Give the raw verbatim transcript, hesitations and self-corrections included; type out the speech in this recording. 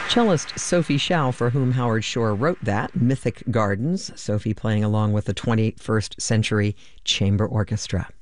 Cellist Sophie Shao, for whom Howard Shore wrote that, Mythic Gardens, Sophie playing along with the twenty-first Century Chamber Orchestra.